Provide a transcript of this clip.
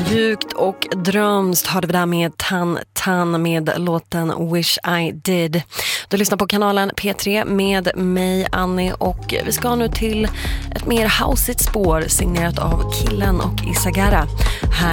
Mjukt och drömst hörde vi där med Tan med låten Wish I Did. Du lyssnar på kanalen P3 med mig, Annie, och vi ska nu till ett mer houseigt spår signerat av Killen och Isagara. Här